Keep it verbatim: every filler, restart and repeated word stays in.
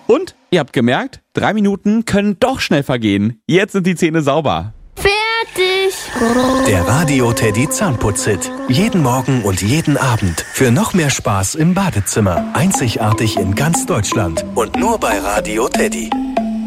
Und, ihr habt gemerkt, drei Minuten können doch schnell vergehen. Jetzt sind die Zähne sauber. Fertig! Der Radio Teddy Zahnputz-Hit. Jeden Morgen und jeden Abend. Für noch mehr Spaß im Badezimmer. Einzigartig in ganz Deutschland. Und nur bei Radio Teddy.